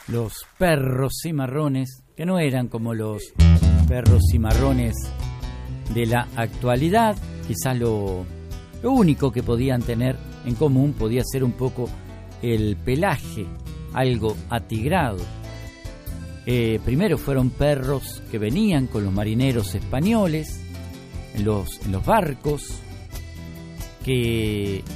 los perros cimarrones, que no eran como los perros cimarrones de la actualidad. Quizás lo único que podían tener en común podía ser un poco el pelaje, algo atigrado. Primero fueron perros que venían con los marineros españoles en los barcos, que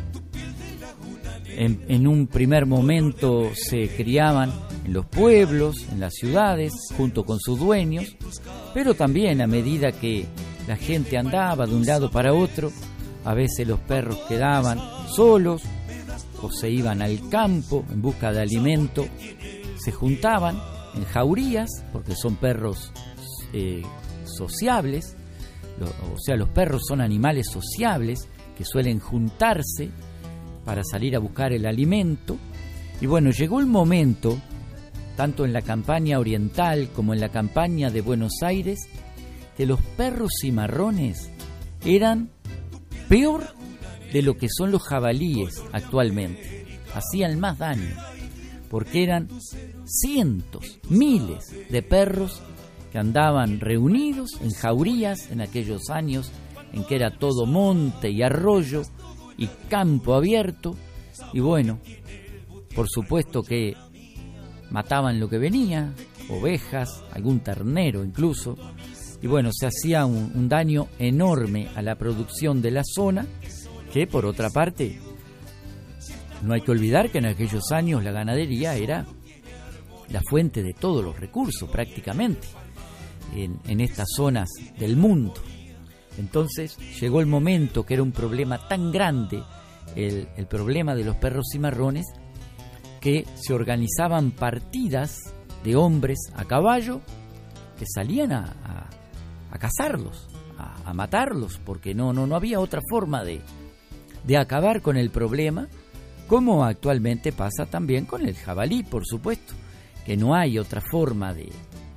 en un primer momento se criaban en los pueblos, en las ciudades, junto con sus dueños, pero también a medida que la gente andaba de un lado para otro, a veces los perros quedaban solos o se iban al campo en busca de alimento, se juntaban en jaurías, porque son perros sociables, o sea, los perros son animales sociables que suelen juntarse para salir a buscar el alimento. Y bueno, llegó el momento, tanto en la campaña oriental como en la campaña de Buenos Aires, que los perros cimarrones eran peor de lo que son los jabalíes actualmente. Hacían más daño, porque eran cientos, miles de perros que andaban reunidos en jaurías en aquellos años en que era todo monte y arroyo y campo abierto. Y bueno, por supuesto que mataban lo que venía, ovejas, algún ternero incluso, y bueno, se hacía un daño enorme a la producción de la zona, que por otra parte, no hay que olvidar que en aquellos años la ganadería era la fuente de todos los recursos prácticamente en estas zonas del mundo. Entonces llegó el momento que era un problema tan grande, el problema de los perros cimarrones, que se organizaban partidas de hombres a caballo que salían a cazarlos, a matarlos, porque no había otra forma de acabar con el problema, como actualmente pasa también con el jabalí, por supuesto, que no hay otra forma de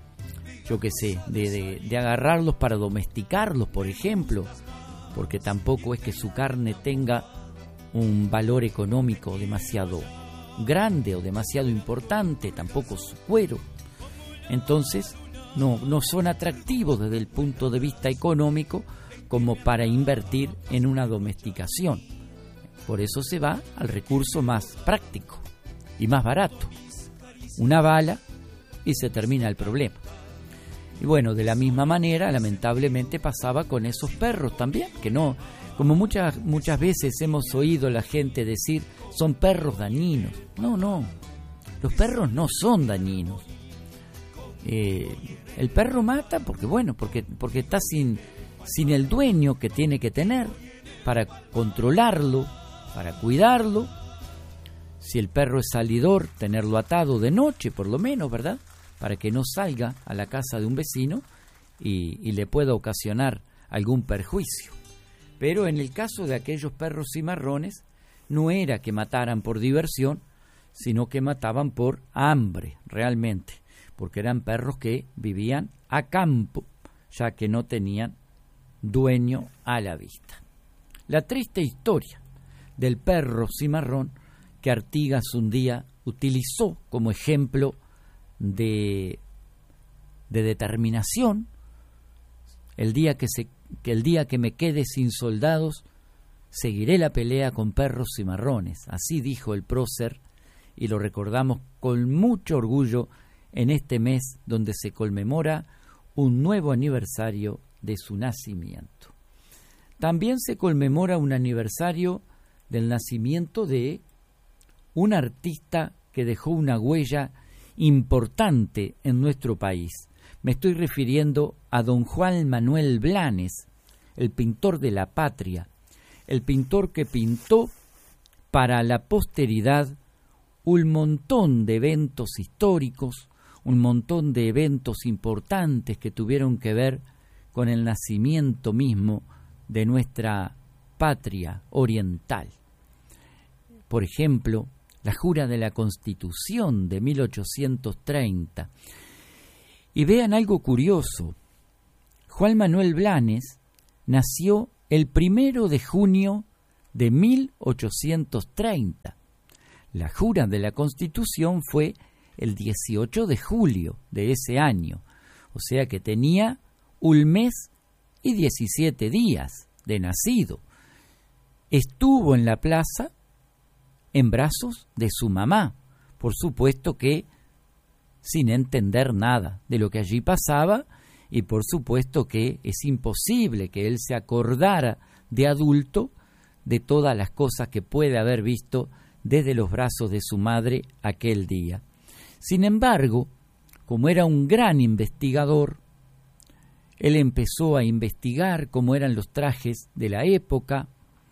agarrarlos para domesticarlos, por ejemplo, porque tampoco es que su carne tenga un valor económico demasiado grande o demasiado importante, tampoco su cuero. Entonces no son atractivos desde el punto de vista económico como para invertir en una domesticación. Por eso se va al recurso más práctico y más barato, una bala, y se termina el problema. Y bueno, de la misma manera, lamentablemente pasaba con esos perros también, que no, como muchas veces hemos oído la gente decir, son perros dañinos. No, los perros no son dañinos. El perro mata porque está sin el dueño que tiene que tener para controlarlo, para cuidarlo. Si el perro es salidor, tenerlo atado de noche por lo menos, ¿verdad?, para que no salga a la casa de un vecino y le pueda ocasionar algún perjuicio. Pero en el caso de aquellos perros cimarrones, no era que mataran por diversión, sino que mataban por hambre, realmente, porque eran perros que vivían a campo, ya que no tenían dueño a la vista. La triste historia del perro cimarrón que Artigas un día utilizó como ejemplo de determinación. El día que me quede sin soldados, seguiré la pelea con perros cimarrones. Así dijo el prócer, y lo recordamos con mucho orgullo en este mes donde se conmemora un nuevo aniversario de su nacimiento. También se conmemora un aniversario del nacimiento de un artista que dejó una huella importante en nuestro país. Me estoy refiriendo a don Juan Manuel Blanes, el pintor de la patria, el pintor que pintó para la posteridad un montón de eventos históricos, un montón de eventos importantes que tuvieron que ver con el nacimiento mismo de nuestra patria oriental. Por ejemplo, la jura de la Constitución de 1830. Y vean algo curioso. Juan Manuel Blanes nació el 1 de junio de 1830. La jura de la Constitución fue el 18 de julio de ese año, o sea que tenía un mes y 17 días de nacido. Estuvo en la plaza en brazos de su mamá, por supuesto que sin entender nada de lo que allí pasaba, y por supuesto que es imposible que él se acordara de adulto de todas las cosas que puede haber visto desde los brazos de su madre aquel día. Sin embargo, como era un gran investigador, él empezó a investigar cómo eran los trajes de la época,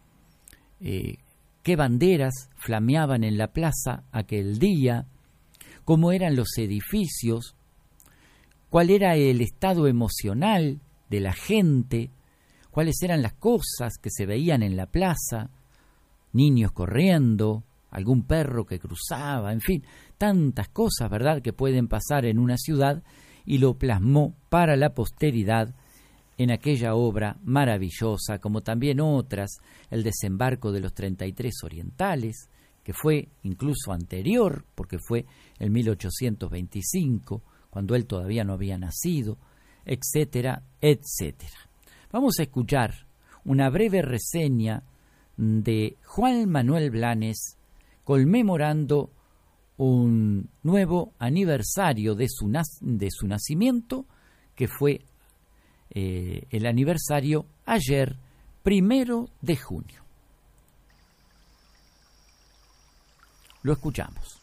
qué banderas flameaban en la plaza aquel día, cómo eran los edificios, cuál era el estado emocional de la gente, cuáles eran las cosas que se veían en la plaza, niños corriendo, algún perro que cruzaba, en fin, tantas cosas, ¿verdad?, que pueden pasar en una ciudad, y lo plasmó para la posteridad en aquella obra maravillosa, como también otras, el desembarco de los 33 orientales, que fue incluso anterior, porque fue en 1825, cuando él todavía no había nacido, etcétera, etcétera. Vamos a escuchar una breve reseña de Juan Manuel Blanes, conmemorando un nuevo aniversario de su nacimiento, que fue el aniversario ayer, 1 de junio. Lo escuchamos.